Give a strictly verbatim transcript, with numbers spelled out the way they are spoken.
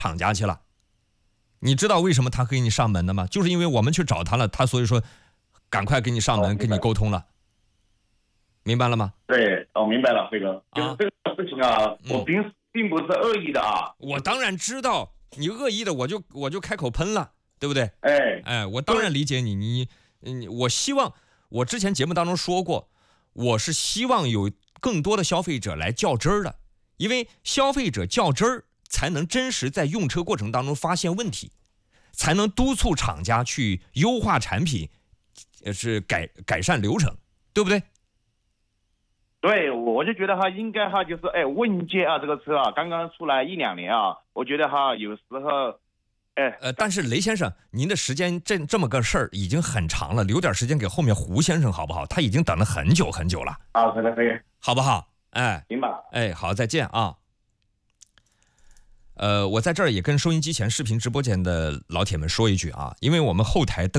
厂家去了。你知道为什么他给你上门的吗？就是因为我们去找他了，他所以说赶快给你上门， 哦、 跟你沟通了，明白了吗？ 对，哦，明白了，辉哥，就是这个事情啊，嗯、我并并不是恶意的啊。 我当然知道你恶意的，我就我就开口喷了，对不对？ 哎哎，我当然理解你，你你我希望我之前节目当中说过，我是希望有更多的消费者来较真儿的，因为消费者较真儿，才能真实在用车过程当中发现问题，才能督促厂家去优化产品，是改改善流程，对不对？ 对，我就觉得哈，应该哈，就是哎，问界啊，这个车啊，刚刚出来一两年啊，我觉得哈，有时候，哎， 呃，但是雷先生，您的时间这这么个事儿已经很长了，留点时间给后面胡先生好不好？他已经等了很久很久了。 啊，可以可以， 好不好？哎， 行吧。 哎，好，再见啊。呃，我在这儿也跟收音机前视频直播间的老铁们说一句啊，因为我们后台登